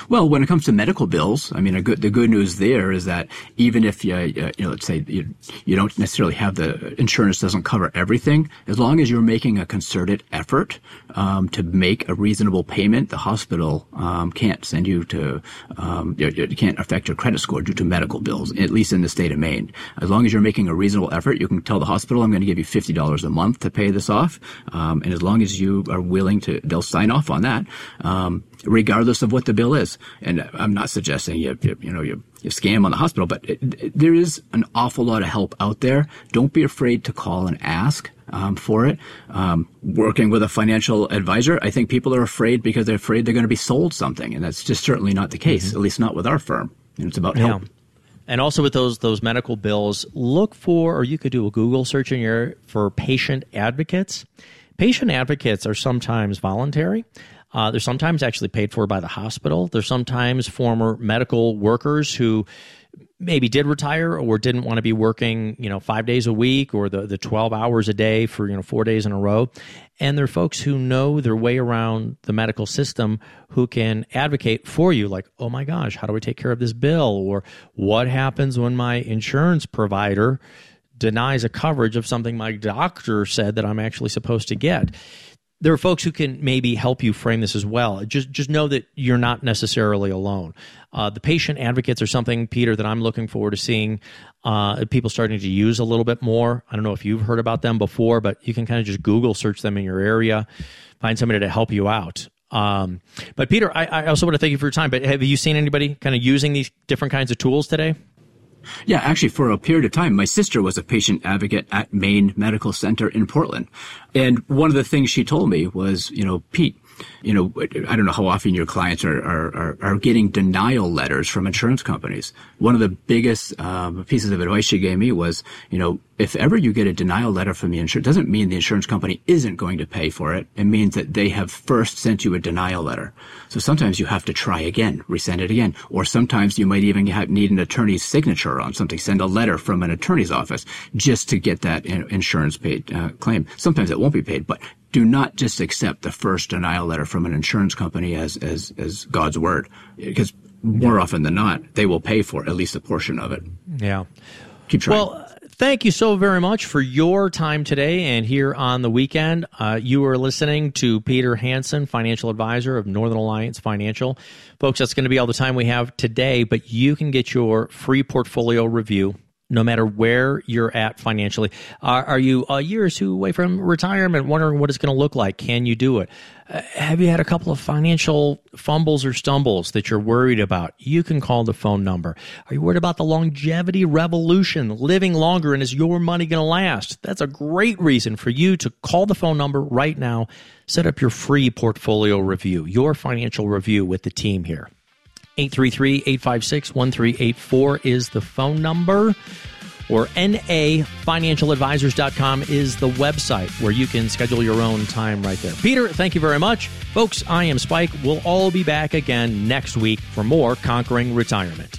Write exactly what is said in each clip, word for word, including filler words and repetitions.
Well, when it comes to medical bills, I mean, a good, the good news there is that even if you, you know, let's say you, you don't necessarily have the insurance doesn't cover everything, as long as you're making a concerted effort um, to make a reasonable payment, the hospital um, can't send you to, um, it can't affect your credit score due to medical bills, at least in the state of Maine. As long as you're making a reasonable effort, you can tell the hospital, I'm going to give you fifty dollars a month to pay this off, um, and as long as you are willing to, they'll sign off on that. Um, regardless of what the bill is. And I'm not suggesting you, you, you know, you, you scam on the hospital, but it, it, there is an awful lot of help out there. Don't be afraid to call and ask um, for it. Um, working with a financial advisor, I think people are afraid because they're afraid they're going to be sold something. And that's just certainly not the case, mm-hmm. at least not with our firm. And it's about yeah. help. And also with those those medical bills, look for, or you could do a Google search in your for patient advocates. Patient advocates are sometimes voluntary. Uh, they're sometimes actually paid for by the hospital. They're sometimes former medical workers who maybe did retire or didn't want to be working, you know, five days a week or the, the twelve hours a day for, you know, four days in a row. And they're folks who know their way around the medical system who can advocate for you like, oh my gosh, how do I take care of this bill? Or what happens when my insurance provider denies a coverage of something my doctor said that I'm actually supposed to get? There are folks who can maybe help you frame this as well. Just just know that you're not necessarily alone. Uh, the patient advocates are something, Peter, that I'm looking forward to seeing uh, people starting to use a little bit more. I don't know if you've heard about them before, but you can kind of just Google search them in your area, find somebody to help you out. Um, but Peter, I, I also want to thank you for your time, but have you seen anybody kind of using these different kinds of tools today? Yeah, actually, for a period of time, my sister was a patient advocate at Maine Medical Center in Portland. And one of the things she told me was, you know, Pete, you know, I don't know how often your clients are, are, are getting denial letters from insurance companies. One of the biggest um, pieces of advice she gave me was, you know, if ever you get a denial letter from the insurance, doesn't mean the insurance company isn't going to pay for it. It means that they have first sent you a denial letter. So sometimes you have to try again, resend it again. Or sometimes you might even have, need an attorney's signature on something, send a letter from an attorney's office just to get that insurance paid uh, claim. Sometimes it won't be paid, but do not just accept the first denial letter from an insurance company as, as, as God's word, because more often than not, they will pay for at least a portion of it. Yeah. Keep trying. Well, thank you so very much for your time today and here on the weekend. Uh, you are listening to Peter Hansen, financial advisor of Northern Alliance Financial. Folks, that's going to be all the time we have today, but you can get your free portfolio review no matter where you're at financially. Are, are you a year or two away from retirement, wondering what it's going to look like? Can you do it? Uh, have you had a couple of financial fumbles or stumbles that you're worried about? You can call the phone number. Are you worried about the longevity revolution, living longer, and is your money going to last? That's a great reason for you to call the phone number right now. Set up your free portfolio review, your financial review with the team here. eight three three, eight five six, one three eight four is the phone number, or N A financial advisors dot com is the website where you can schedule your own time right there. Peter, thank you very much. Folks, I am Spike. We'll all be back again next week for more Conquering Retirement.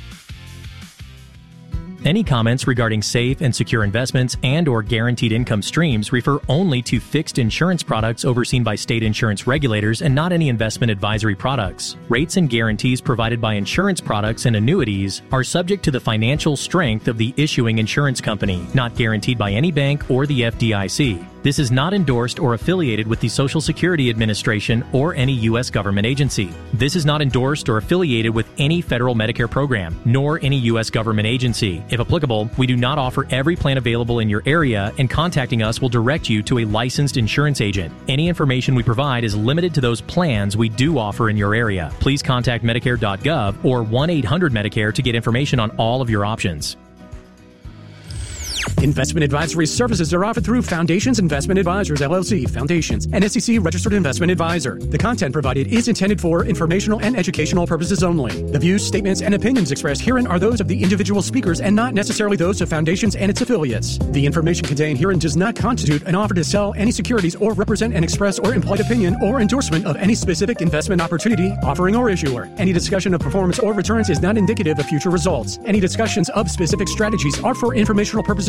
Any comments regarding safe and secure investments and or guaranteed income streams refer only to fixed insurance products overseen by state insurance regulators and not any investment advisory products. Rates and guarantees provided by insurance products and annuities are subject to the financial strength of the issuing insurance company, not guaranteed by any bank or the F D I C. This is not endorsed or affiliated with the Social Security Administration or any U S government agency. This is not endorsed or affiliated with any federal Medicare program, nor any U S government agency. If applicable, we do not offer every plan available in your area, and contacting us will direct you to a licensed insurance agent. Any information we provide is limited to those plans we do offer in your area. Please contact Medicare dot gov or one eight hundred Medicare to get information on all of your options. Investment advisory services are offered through Foundations Investment Advisors, L L C, Foundations, an S E C-registered investment advisor. The content provided is intended for informational and educational purposes only. The views, statements, and opinions expressed herein are those of the individual speakers and not necessarily those of Foundations and its affiliates. The information contained herein does not constitute an offer to sell any securities or represent an express or implied opinion or endorsement of any specific investment opportunity, offering, or issuer. Any discussion of performance or returns is not indicative of future results. Any discussions of specific strategies are for informational purposes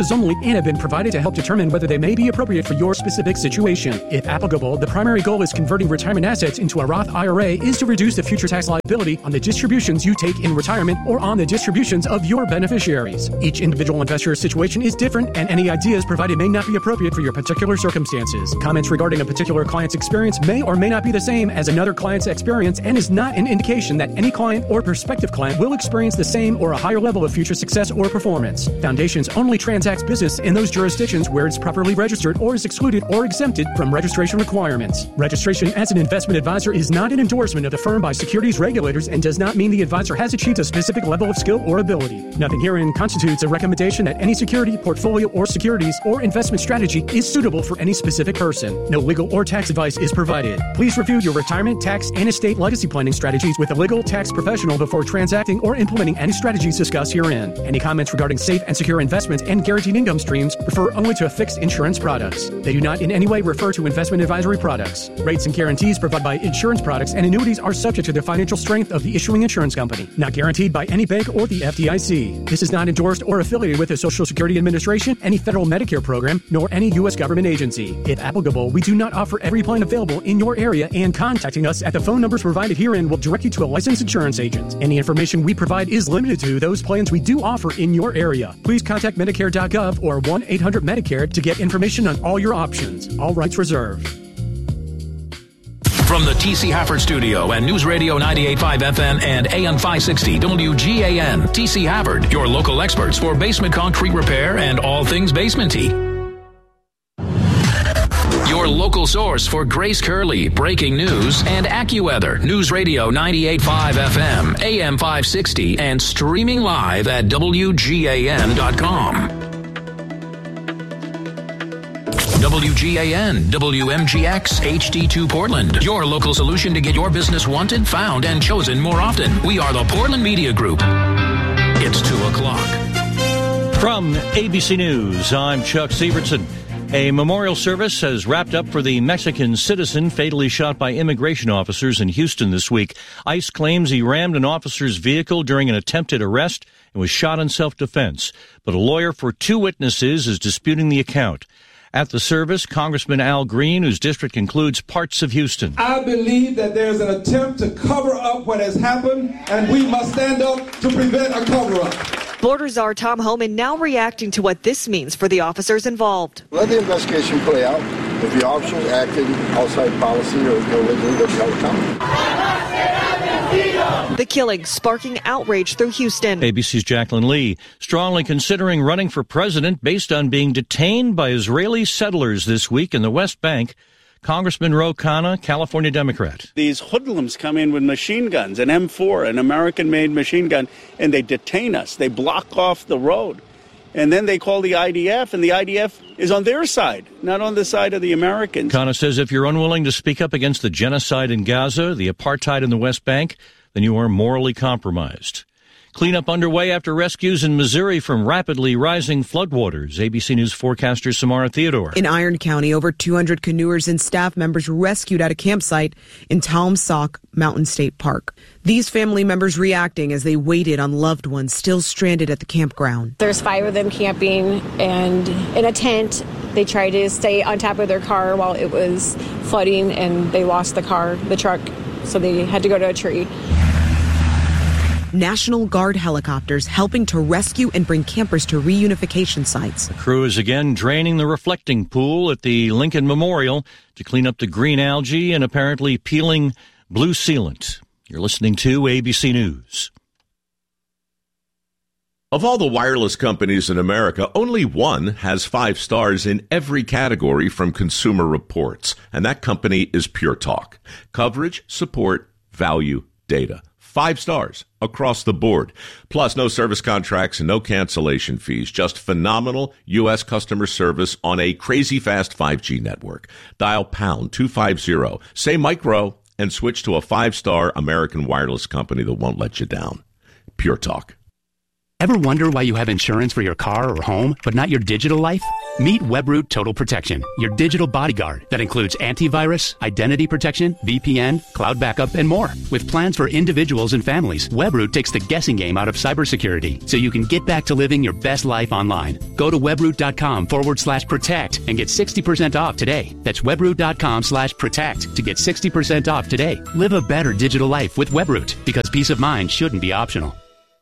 purposes only and have been provided to help determine whether they may be appropriate for your specific situation. If applicable, the primary goal is converting retirement assets into a Roth I R A is to reduce the future tax liability on the distributions you take in retirement or on the distributions of your beneficiaries. Each individual investor's situation is different, and any ideas provided may not be appropriate for your particular circumstances. Comments regarding a particular client's experience may or may not be the same as another client's experience and is not an indication that any client or prospective client will experience the same or a higher level of future success or performance. Foundations only transacts business in those jurisdictions where it's properly registered or is excluded or exempted from registration requirements. Registration as an investment advisor is not an endorsement of the firm by securities regulators and does not mean the advisor has achieved a specific level of skill or ability. Nothing herein constitutes a recommendation that any security, portfolio, or securities or investment strategy is suitable for any specific person. No legal or tax advice is provided. Please review your retirement, tax, and estate legacy planning strategies with a legal tax professional before transacting or implementing any strategies discussed herein. Any comments regarding safe and secure investments and guaranteed income streams refer only to fixed insurance products. They do not in any way refer to investment advisory products. Rates and guarantees provided by insurance products and annuities are subject to the financial strength of the issuing insurance company, not guaranteed by any bank or the F D I C. This is not endorsed or affiliated with the Social Security Administration, any federal Medicare program, nor any U S government agency. If applicable, we do not offer every plan available in your area, and contacting us at the phone numbers provided herein will direct you to a licensed insurance agent. Any information we provide is limited to those plans we do offer in your area. Please contact Medicare dot gov or one eight hundred Medicare to get information on all your options. All rights reserved. From the T C Hafford Studio and News Radio ninety-eight point five F M and A M five sixty W G A N, T C Hafford, your local experts for basement concrete repair and all things basementy. Your local source for Grace Curley, breaking news, and AccuWeather. News Radio ninety-eight point five F M, A M five sixty, and streaming live at W G A N dot com. W G A N, W M G X, H D two Portland. Your local solution to get your business wanted, found, and chosen more often. We are the Portland Media Group. It's two o'clock. From A B C News, I'm Chuck Sievertson. A memorial service has wrapped up for the Mexican citizen fatally shot by immigration officers in Houston this week. ICE claims he rammed an officer's vehicle during an attempted arrest and was shot in self-defense. But a lawyer for two witnesses is disputing the account. At the service, Congressman Al Green, whose district includes parts of Houston. I believe that there's an attempt to cover up what has happened, and we must stand up to prevent a cover-up. Florida Czar Tom Homan now reacting to what this means for the officers involved. Let the investigation play out. If the officers acted outside policy or illegally, they'll be held accountable. The killing sparking outrage through Houston. A B C's Jacqueline Lee strongly considering running for president based on being detained by Israeli settlers this week in the West Bank. Congressman Ro Khanna, California Democrat. These hoodlums come in with machine guns, an M four, an American-made machine gun, and they detain us. They block off the road. And then they call the I D F, and the I D F is on their side, not on the side of the Americans. Khanna says if you're unwilling to speak up against the genocide in Gaza, the apartheid in the West Bank, then you are morally compromised. Cleanup underway after rescues in Missouri from rapidly rising floodwaters. A B C News forecaster Samara Theodore. In Iron County, over two hundred canoers and staff members rescued at a campsite in Taum-Sauk Mountain State Park. These family members reacting as they waited on loved ones still stranded at the campground. There's five of them camping and in a tent. They tried to stay on top of their car while it was flooding, and they lost the car, the truck, so they had to go to a tree. National Guard helicopters helping to rescue and bring campers to reunification sites. The crew is again draining the reflecting pool at the Lincoln Memorial to clean up the green algae and apparently peeling blue sealant. You're listening to A B C News. Of all the wireless companies in America, only one has five stars in every category from Consumer Reports, and that company is Pure Talk. Coverage, support, value, data. Five stars across the board. Plus, no service contracts and no cancellation fees. Just phenomenal U S customer service on a crazy fast five G network. Dial pound two fifty, say micro, and switch to a five-star American wireless company that won't let you down. Pure Talk. Ever wonder why you have insurance for your car or home, but not your digital life? Meet Webroot Total Protection, your digital bodyguard that includes antivirus, identity protection, V P N, cloud backup, and more. With plans for individuals and families, Webroot takes the guessing game out of cybersecurity so you can get back to living your best life online. Go to webroot.com forward slash protect and get sixty percent off today. That's webroot.com slash protect to get sixty percent off today. Live a better digital life with Webroot, because peace of mind shouldn't be optional.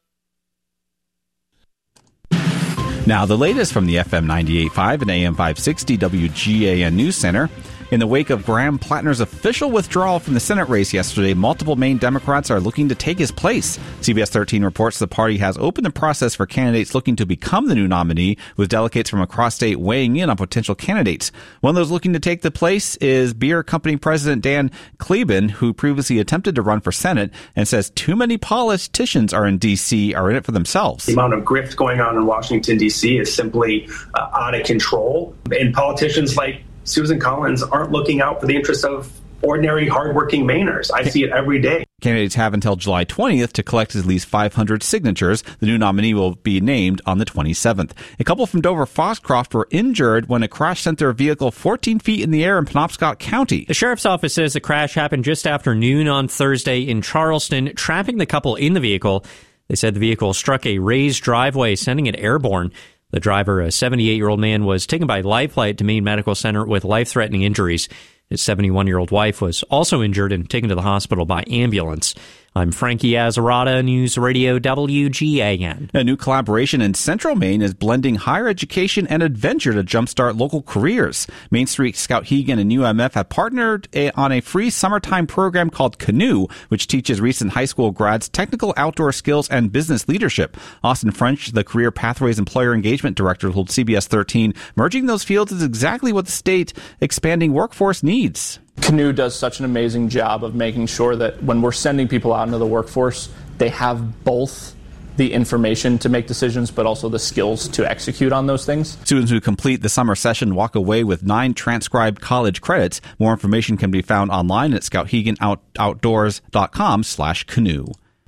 Now, the latest from the F M ninety-eight point five and A M five sixty W G A N News Center. In the wake of Graham Plattner's official withdrawal from the Senate race yesterday, multiple Maine Democrats are looking to take his place. C B S thirteen reports the party has opened the process for candidates looking to become the new nominee, with delegates from across state weighing in on potential candidates. One of those looking to take the place is beer company president Dan Kleben, who previously attempted to run for Senate and says too many politicians are in D C are in it for themselves. The amount of grift going on in Washington, D C is simply uh, out of control. And politicians like Susan Collins aren't looking out for the interests of ordinary, hardworking Mainers. I see it every day. Candidates have until July twentieth to collect at least five hundred signatures. The new nominee will be named on the twenty-seventh. A couple from Dover-Foxcroft were injured when a crash sent their vehicle fourteen feet in the air in Penobscot County. The sheriff's office says the crash happened just after noon on Thursday in Charleston, trapping the couple in the vehicle. They said the vehicle struck a raised driveway, sending it airborne. The driver, a seventy-eight-year-old man, was taken by life flight to Maine Medical Center with life-threatening injuries. His seventy-one-year-old wife was also injured and taken to the hospital by ambulance. I'm Frankie Azzarata, News Radio W G A N. A new collaboration in Central Maine is blending higher education and adventure to jumpstart local careers. Main Street Skowhegan and U M F have partnered a, on a free summertime program called Canoe, which teaches recent high school grads technical outdoor skills and business leadership. Austin French, the Career Pathways Employer Engagement Director, told C B S thirteen, merging those fields is exactly what the state expanding workforce needs. Canoe does such an amazing job of making sure that when we're sending people out into the workforce, they have both the information to make decisions, but also the skills to execute on those things. Students who complete the summer session walk away with nine transcribed college credits. More information can be found online at skowhegan outdoors dot com slash canoe.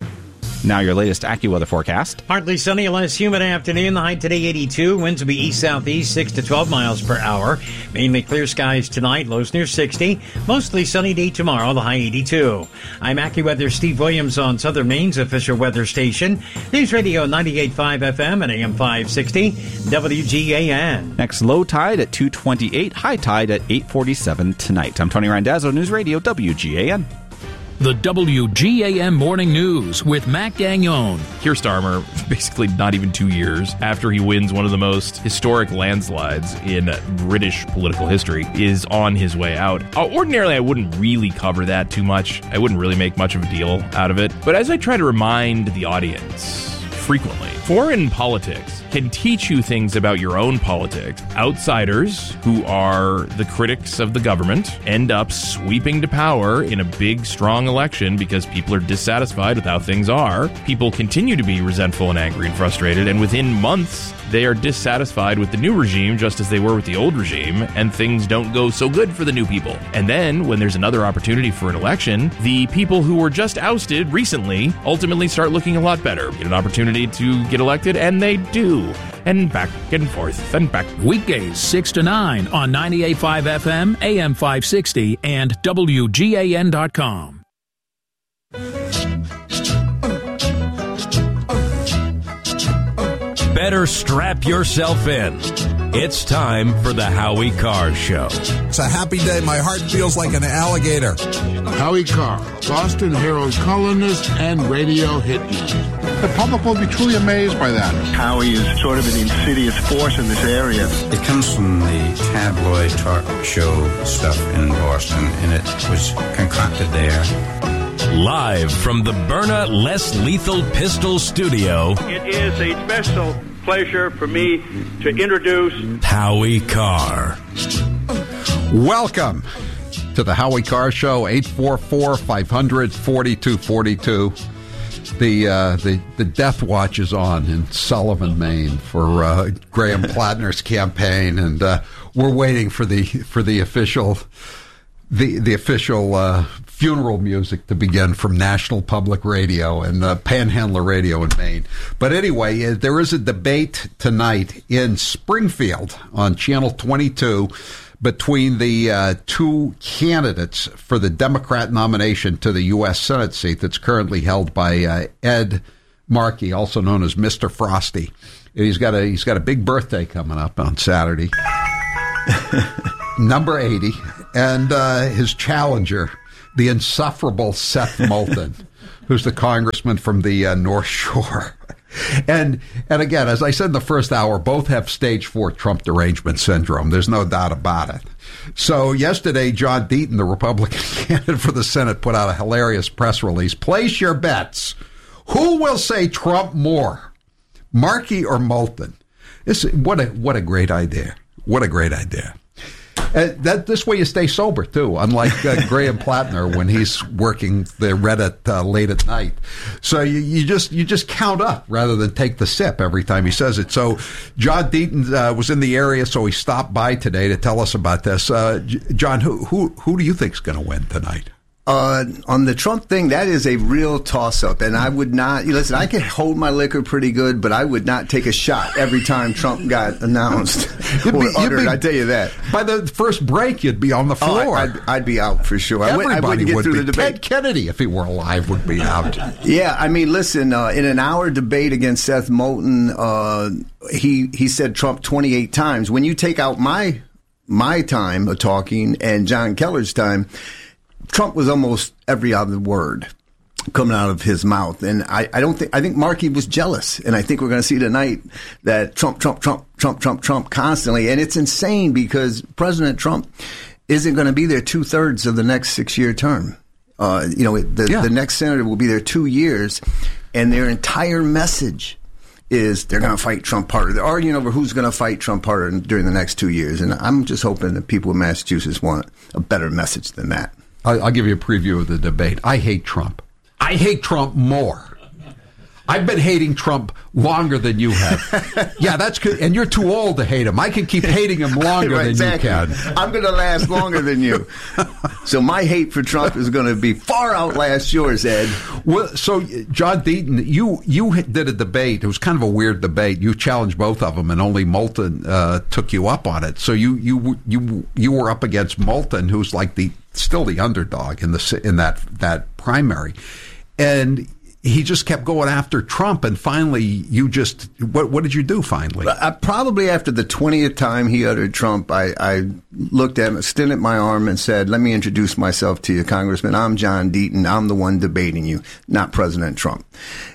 Now your latest AccuWeather forecast. Partly sunny, a less humid afternoon. The high today eighty-two. Winds will be east-southeast, six to twelve miles per hour. Mainly clear skies tonight, lows near sixty. Mostly sunny day tomorrow, the high eighty-two. I'm AccuWeather Steve Williams on Southern Maine's official weather station. News Radio ninety-eight point five F M and A M five sixty, W G A N. Next low tide at two twenty-eight, high tide at eight forty-seven tonight. I'm Tony Randazzo, News Radio W G A N. The W G A M Morning News with Mac Gagnon. Keir Starmer, basically not even two years after he wins one of the most historic landslides in British political history, is on his way out. Uh, ordinarily, I wouldn't really cover that too much. I wouldn't really make much of a deal out of it. But as I try to remind the audience frequently, foreign politics can teach you things about your own politics. Outsiders, who are the critics of the government, end up sweeping to power in a big, strong election because people are dissatisfied with how things are. People continue to be resentful and angry and frustrated, and within months, they are dissatisfied with the new regime just as they were with the old regime, and things don't go so good for the new people. And then, when there's another opportunity for an election, the people who were just ousted recently ultimately start looking a lot better, get an opportunity to get elected, and they do. And back and forth and back. Weekdays six to nine on ninety-eight point five F M, A M five sixty, and W G A N dot com. Better strap yourself in. It's time for the Howie Carr Show. It's a happy day. My heart feels like an alligator. Howie Carr, Boston Herald columnist and radio hitman. The public will be truly amazed by that. Howie is sort of an insidious force in this area. It comes from the tabloid talk show stuff in Boston, and it was concocted there. Live from the Byrna Less Lethal Pistol Studio, it is a special pleasure for me to introduce Howie Carr. Welcome to the Howie Carr Show, eight four four, five hundred, forty-two forty-two. The, uh, the the death watch is on in Sullivan, Maine, for uh, Graham Plattner's campaign, and uh, we're waiting for the for the official the the official uh, funeral music to begin from National Public Radio and uh, Panhandler Radio in Maine. But anyway, uh, there is a debate tonight in Springfield on Channel twenty-two between the uh, two candidates for the Democrat nomination to the U S Senate seat that's currently held by uh, Ed Markey, also known as Mister Frosty. He's got a he's got a big birthday coming up on Saturday, number eighty, and uh, his challenger, the insufferable Seth Moulton, who's the congressman from the uh, North Shore. And and again, as I said in the first hour, both have stage four Trump derangement syndrome. There's no doubt about it. So yesterday, John Deaton, the Republican candidate for the Senate, put out a hilarious press release. Place your bets. Who will say Trump more, Markey or Moulton? This, what a what a great idea. What a great idea. Uh, that this way you stay sober too, unlike uh, Graham Plattner when he's working the Reddit uh, late at night. So you, you just you just count up rather than take the sip every time he says it. So John Deaton uh, was in the area, so he stopped by today to tell us about this. Uh, John, who who who do you think's going to win tonight? Uh, on the Trump thing, that is a real toss-up, and I would not, listen, I can hold my liquor pretty good, but I would not take a shot every time Trump got announced or be, uttered, be, I tell you that. By the first break, you'd be on the floor. Oh, I'd, I'd be out for sure. Everybody I, would, I wouldn't get would through be. the debate. Ted Kennedy, if he were alive, would be out. Yeah, I mean, listen, uh, in an hour debate against Seth Moulton, uh, he, he said Trump twenty-eight times. When you take out my, my time of talking and John Keller's time, Trump was almost every other word coming out of his mouth. And I, I don't think, I think Markey was jealous. And I think we're going to see tonight that Trump, Trump, Trump, Trump, Trump, Trump constantly. And it's insane because President Trump isn't going to be there two thirds of the next six year term. Uh, you know, the, yeah. the next senator will be there two years and their entire message is they're going to fight Trump harder. They're arguing over who's going to fight Trump harder during the next two years. And I'm just hoping that people in Massachusetts want a better message than that. I'll give you a preview of the debate. I hate Trump. I hate Trump more. I've been hating Trump longer than you have. Yeah, that's good. And you're too old to hate him. I can keep hating him longer right, than exactly. you can. I'm going to last longer than you. So my hate for Trump is going to be far outlast yours, Ed. Well, so John Deaton, you you did a debate. It was kind of a weird debate. You challenged both of them, and only Moulton uh, took you up on it. So you you you you were up against Moulton, who's like the still the underdog in the in that that primary, and he just kept going after Trump, and finally, you just what what did you do finally? I, probably after the twentieth time he uttered Trump, I, I looked at him, extended my arm, and said, "Let me introduce myself to you, Congressman. I'm John Deaton. I'm the one debating you, not President Trump."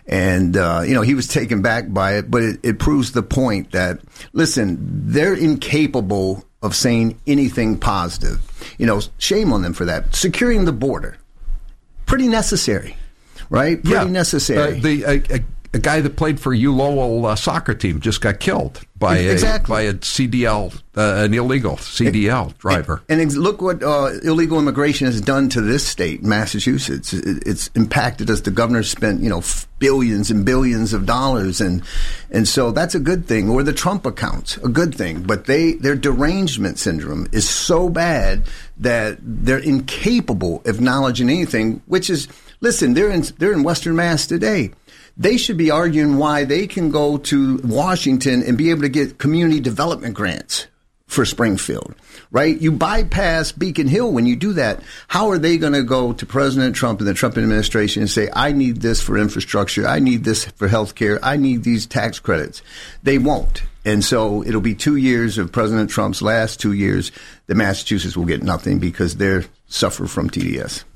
And uh, you know, he was taken back by it, but it, it proves the point that listen, they're incapable of saying anything positive. You know, shame on them for that. Securing the border, pretty necessary. Right? Pretty yeah. necessary. Uh, the a, a, a guy that played for U Lowell uh, soccer team just got killed by exactly. a by a C D L, uh, an illegal C D L it, driver. And, and look what uh, illegal immigration has done to this state, Massachusetts. It, it's impacted us. The governor spent, you know, billions and billions of dollars, and and so that's a good thing. Or the Trump accounts, a good thing. But they their derangement syndrome is so bad that they're incapable of acknowledging anything, which is. Listen, they're in they're in Western Mass today. They should be arguing why they can go to Washington and be able to get community development grants for Springfield, right? You bypass Beacon Hill when you do that. How are they going to go to President Trump and the Trump administration and say, I need this for infrastructure, I need this for health care, I need these tax credits? They won't. And so it'll be two years of President Trump's last two years that Massachusetts will get nothing because they're suffer from T D S.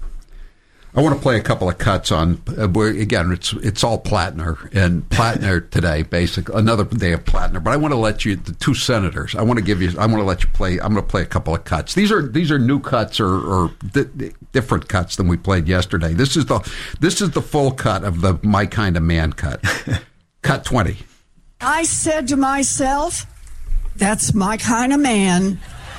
I want to play a couple of cuts on, uh, where, again, it's it's all Plattner, and Plattner today, basically, another day of Plattner, but I want to let you, the two senators, I want to give you, I want to let you play, I'm going to play a couple of cuts. These are these are new cuts or, or di- different cuts than we played yesterday. This is the this is the full cut of the My Kind of Man cut. Cut twenty. I said to myself, that's my kind of man.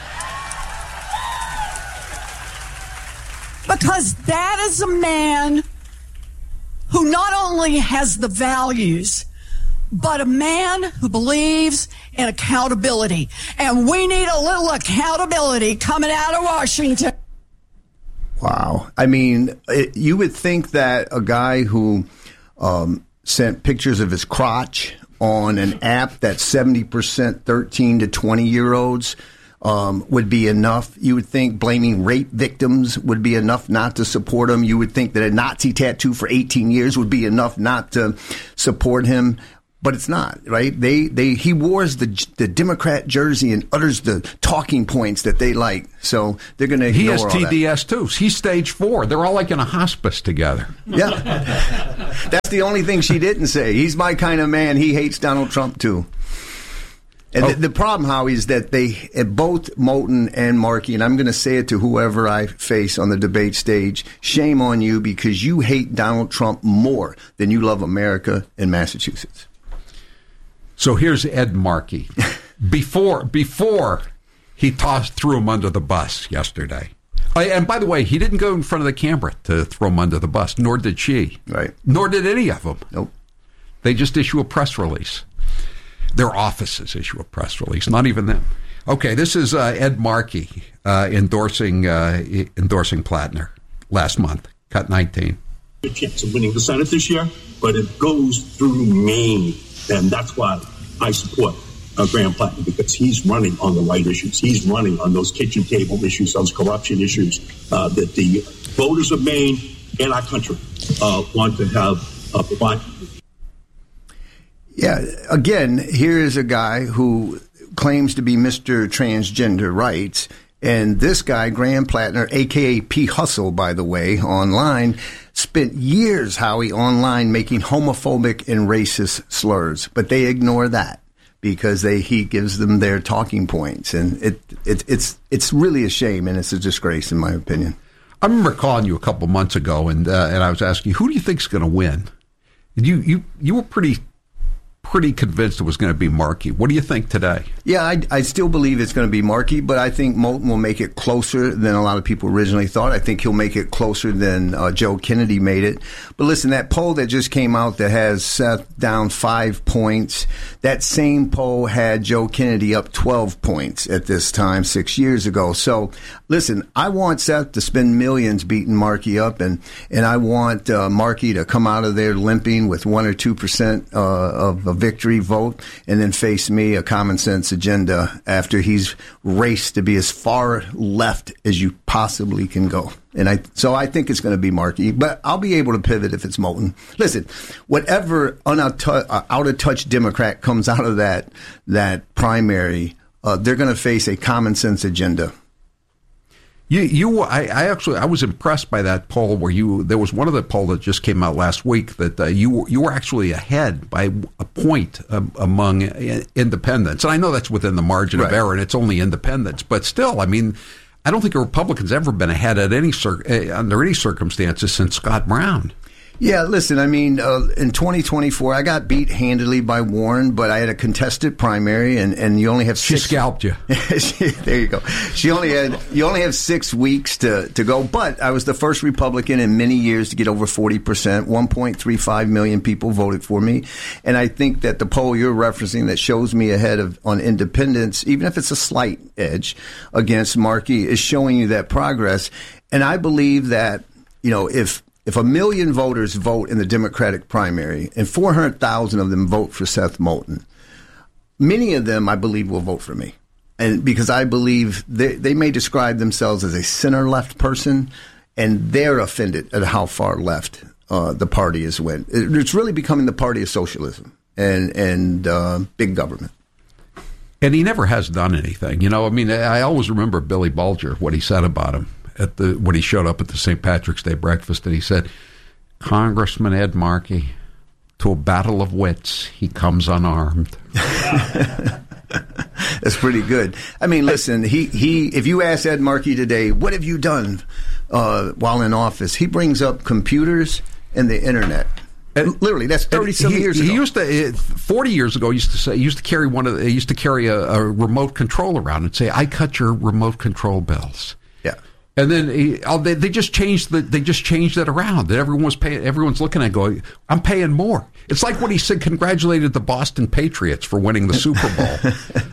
Because that is a man who not only has the values, but a man who believes in accountability. And we need a little accountability coming out of Washington. Wow. I mean, it, you would think that a guy who um, sent pictures of his crotch on an app that's seventy percent thirteen to twenty year olds um, would be enough. You would think blaming rape victims would be enough not to support him. You would think that a Nazi tattoo for eighteen years would be enough not to support him. But it's not, right? They, they, he wears the the Democrat jersey and utters the talking points that they like. So they're going to ignore He has all T D S that. too. He's stage four. They're all like in a hospice together. Yeah. That's the only thing she didn't say. He's my kind of man. He hates Donald Trump too. And oh. the, the problem, Howie, is that they, both Moton and Markey, and I'm going to say it to whoever I face on the debate stage, shame on you because you hate Donald Trump more than you love America and Massachusetts. So here's Ed Markey. Before before he tossed threw him under the bus yesterday. Uh, and by the way, he didn't go in front of the camera to throw him under the bus, nor did she. Right. Nor did any of them. Nope. They just issue a press release. Their offices issue a press release, not even them. Okay, this is uh, Ed Markey uh, endorsing uh, endorsing Plattner last month, cut nineteen. A chance of winning the Senate this year, but it goes through Maine. And that's why I support uh, Graham Plattner, because he's running on the right issues. He's running on those kitchen table issues, those corruption issues uh, that the voters of Maine and our country uh, want to have uh, provide. Yeah, again, here is a guy who claims to be Mister Transgender Rights. And this guy, Graham Plattner, a k a. P. Hustle, by the way, online, spent years, Howie, online making homophobic and racist slurs. But they ignore that because they he gives them their talking points. And it, it it's it's really a shame, and it's a disgrace, in my opinion. I remember calling you a couple months ago, and uh, and I was asking you, who do you think's going to win? And you, you, you were pretty... pretty convinced it was going to be Markey. What do you think today? Yeah, I, I still believe it's going to be Markey, but I think Moton will make it closer than a lot of people originally thought. I think he'll make it closer than uh, Joe Kennedy made it. But listen, that poll that just came out that has Seth down five points, that same poll had Joe Kennedy up twelve points at this time six years ago. So listen, I want Seth to spend millions beating Markey up, and, and I want uh, Markey to come out of there limping with one or two percent uh, of a victory vote, and then face me, a common sense agenda, after he's raced to be as far left as you possibly can go. And I, so I think it's going to be Markey, but I'll be able to pivot if it's Moton. Listen, whatever out of touch Democrat comes out of that that primary, uh, they're going to face a common sense agenda. You, you, I, I actually, I was impressed by that poll where you. There was one of the poll that just came out last week that uh, you, you were actually ahead by a point um, among independents, and I know that's within the margin right. of error, and it's only independents, but still, I mean, I don't think a Republican's ever been ahead at any cir- under any circumstances since Scott Brown. Yeah, listen, I mean, uh, in twenty twenty-four, I got beat handily by Warren, but I had a contested primary, and, and you only have six. She scalped you. There you go. She only had you only have six weeks to, to go, but I was the first Republican in many years to get over forty percent. one point three five million people voted for me, and I think that the poll you're referencing that shows me ahead of on independents, even if it's a slight edge against Markey, is showing you that progress. And I believe that, you know, if If a million voters vote in the Democratic primary and four hundred thousand of them vote for Seth Moton, many of them, I believe, will vote for me. And because I believe they, they may describe themselves as a center-left person, and they're offended at how far left uh, the party has went. It's really becoming the party of socialism and, and uh, big government. And he never has done anything. You know, I mean, I always remember Billy Bulger, what he said about him. At the when he showed up at the Saint Patrick's Day breakfast, and he said, Congressman Ed Markey, to a battle of wits, he comes unarmed. That's pretty good. I mean, listen, he, he if you ask Ed Markey today, what have you done uh, while in office? He brings up computers and the internet. And literally, that's thirty-some years ago. He used to, forty years ago, he used to say, he used to carry one of, the, he used to carry a, a remote control around and say, I cut your remote control bills. Yeah. And then he, oh, they, they just changed the, they just changed it around. That everyone was paying, everyone's looking at it going, I'm paying more. It's like when he said congratulated the Boston Patriots for winning the Super Bowl.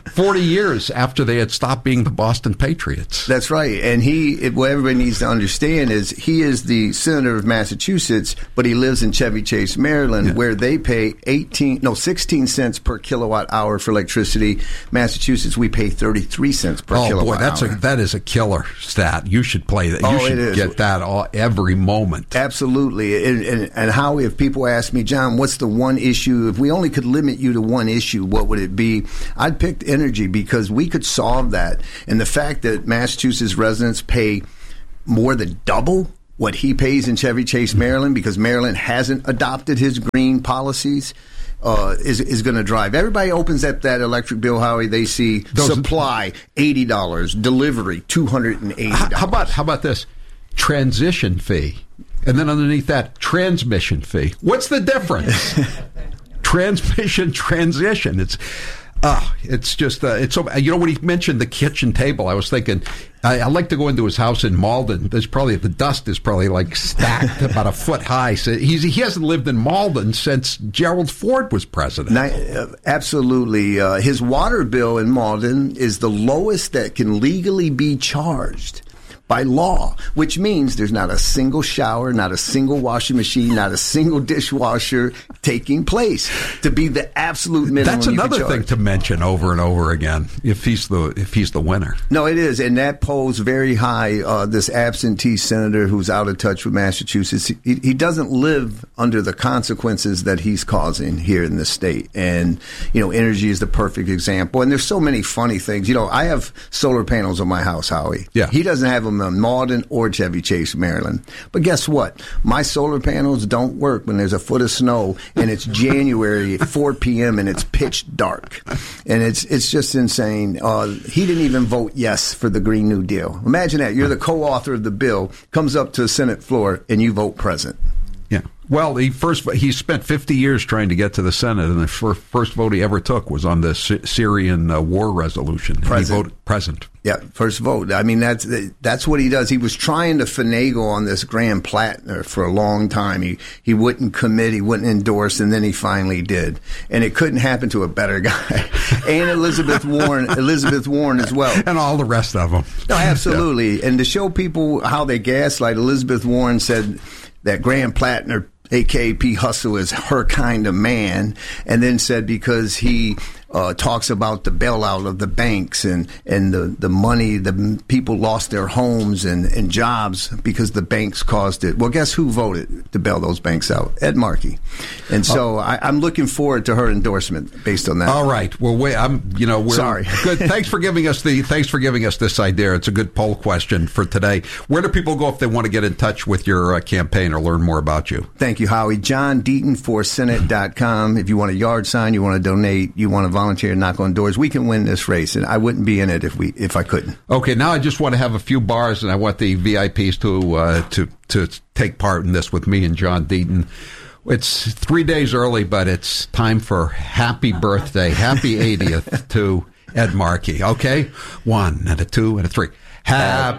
forty years after they had stopped being the Boston Patriots. That's right. And he, it, what everybody needs to understand is he is the senator of Massachusetts, but he lives in Chevy Chase, Maryland, yeah. where they pay eighteen, no, sixteen cents per kilowatt hour for electricity. Massachusetts, we pay thirty-three cents per oh, kilowatt boy, that's hour. A, that is a killer stat. You should play that. You oh, should it is. get that all, every moment. Absolutely. And, and, and how, if people ask me, John, what's the one issue? If we only could limit you to one issue, what would it be? I'd pick energy because we could solve that. And the fact that Massachusetts residents pay more than double what he pays in Chevy Chase, Maryland, because Maryland hasn't adopted his green policies, uh, is is going to drive. Everybody opens up that electric bill, Howie, they see Those, supply eighty dollars, delivery two hundred eighty dollars. How about, how about this? Transition fee. And then underneath that, transmission fee. What's the difference? Transmission, transition. It's uh, it's just, uh, it's so, you know, when he mentioned the kitchen table, I was thinking, I, I like to go into his house in Malden. There's probably, the dust is probably like stacked about a foot high. So he's, he hasn't lived in Malden since Gerald Ford was president. Now, uh, absolutely. Uh, his water bill in Malden is the lowest that can legally be charged by law, which means there's not a single shower, not a single washing machine, not a single dishwasher taking place to be the absolute minimum. That's another thing to mention over and over again. If he's the if he's the winner, no, it is, and that polls very high. Uh, this absentee senator who's out of touch with Massachusetts, he, he doesn't live under the consequences that he's causing here in the state. And you know, energy is the perfect example. And there's so many funny things. You know, I have solar panels on my house, Howie. Yeah, he doesn't have them in Malden or Chevy Chase, Maryland. But guess what? My solar panels don't work when there's a foot of snow and it's January at four p.m. and it's pitch dark. And it's it's just insane. Uh, he didn't even vote yes for the Green New Deal. Imagine that. You're the co-author of the bill, comes up to the Senate floor, and you vote present. Yeah. Well, he first he spent fifty years trying to get to the Senate, and the first, first vote he ever took was on the C- Syrian uh, war resolution. Present. He voted present. Yeah, first vote. I mean, that's that's what he does. He was trying to finagle on this Graham Plattner for a long time. He he wouldn't commit, he wouldn't endorse, and then he finally did. And it couldn't happen to a better guy. And Elizabeth Warren, Elizabeth Warren as well, and all the rest of them. No, absolutely. Yeah. And to show people how they gaslight, Elizabeth Warren said that Graham Plattner, A K A P. Hustle, is her kind of man, and then said because he uh, talks about the bailout of the banks and, and the, the money, the people lost their homes and, and jobs because the banks caused it. Well, guess who voted to bail those banks out? Ed Markey. And so oh. I, I'm looking forward to her endorsement based on that. All right. Well, wait, I'm, you know, we're sorry. Good. Thanks for giving us the, thanks for giving us this idea. It's a good poll question for today. Where do people go if they want to get in touch with your uh, campaign or learn more about you? Thank you, Howie. John Deaton for Senate dot com. If you want a yard sign, you want to donate, you want to volunteer and knock on doors, we can win this race, and I wouldn't be in it if we if I couldn't. Okay, now I just want to have a few bars, and I want the V I Ps to uh, to to take part in this with me and John Deaton. It's three days early, but it's time for happy birthday, happy eightieth to Ed Markey. Okay, one and a two and a three. Happy